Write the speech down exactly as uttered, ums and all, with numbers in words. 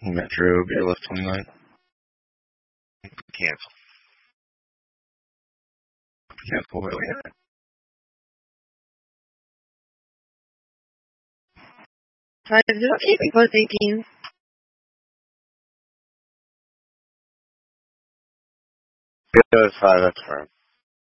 Metro, B L F twenty-nine. Cancel. Cancel. Wait, wait. five zero eight, report eighteen. Five, that's firm.